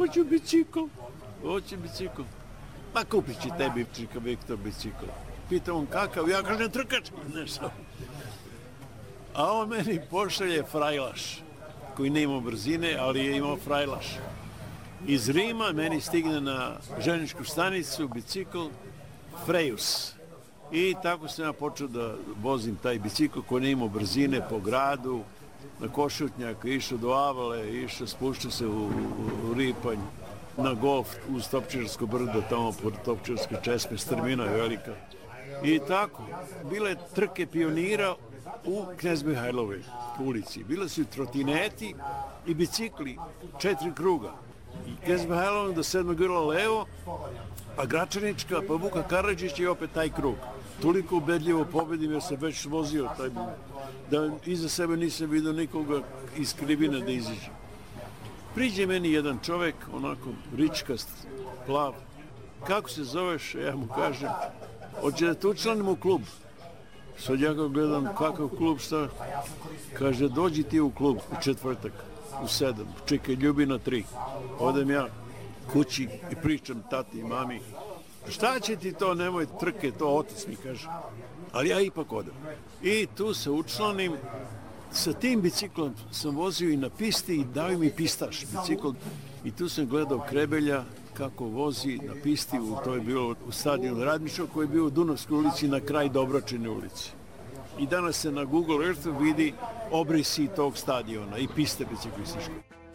hoću bicikl. Hoće bicikl. Pa kupit će tebi, čika Viktor, bicikl. Pita on kakav, ja kažem trkač. Nešto. A on meni pošalje frajlaš, koji ne imao brzine, ali je imao frajlaš. Iz Rima meni stigne na željezničku stanicu bicikl Frejus. I tako sam ja počeo da vozim taj bicikl koji ne imao brzine po gradu, na Košutnjaka, išao do Avale, išao, spuštao se u Ripanj, na golf uz Topčiarsko brdo, tamo pod Topčiarske česme, strmina je velika. I tako, bile trke pionira u Knez Mihajlovoj ulici. Bile su i trotineti i bicikli, 4 kruga. I Knez Mihajlov do 7. grla levo, a Gračanička, pa Vuka Karadžić i opet taj krug. Toliko ubedljivo pobedim, ja sam već vozio taj, da iza sebe nisam vidio nikoga iz krivine da iziđe. Priđe meni jedan čovek, onako ričkast, plav. Kako se zoveš? Ja mu kažem, hoće da te učlanim u klub. Sad ja ga gledam, kakav klub, šta? Kaže, dođi ti u klub u četvrtak, u 7, čekaj, Ljubina 3. Odem ja kući i pričam tati i mami. Šta će ti to, nemoj trke, to otac mi kaže. Ali ja ipak odem. I tu se učlanim. Sa tim biciklom sam vozio i na pisti i dao mi pistaš bicikl. I tu sam gledao Krebelja kako vozi na pisti, to je bilo u stadionu Radničko, koji je bio u Dunavskoj ulici na kraj Dobračine ulici. I danas se na Google Earthu vidi obrisi tog stadiona i piste biciklističke.